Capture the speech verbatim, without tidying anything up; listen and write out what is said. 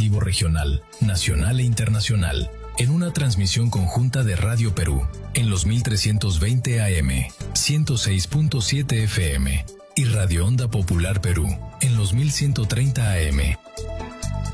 informativo regional, nacional e internacional, en una transmisión conjunta de Radio Perú, en los mil trescientos veinte A M, ciento seis punto siete F M, y Radio Onda Popular Perú, en los mil ciento treinta A M,